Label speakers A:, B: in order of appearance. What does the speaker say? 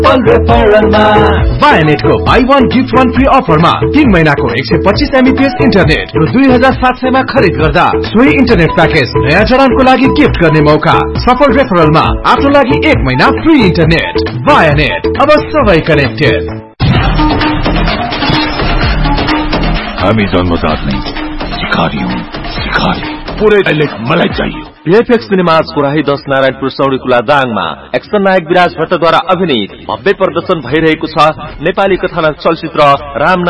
A: Vianet को buy one gift one free offer मा 3 महिनाको 125 Mbps इन्टरनेट रु 2700 मा खरिद गर्दा सोही इन्टरनेट प्याकेज नयाँ जडानको लागि गिफ्ट गर्ने मौका। सफल रेफरल मा आफ्नो लागि 1 महिना फ्री इन्टरनेट। Vianet, अब सबै कनेक्टेड।
B: हामी जन्मजात नै शिकारी हौं, शिकारी। पुरै दैलेख मलाई चाहियो।
C: VFX सिनेमाज कोराही 10 नारायणपुर सौडी खुला दाङमा एक्सन नायक विराज भट्टद्वारा अभिनीत भव्य प्रदर्शन भइरहेको छ नेपाली कथानक चलचित्र राम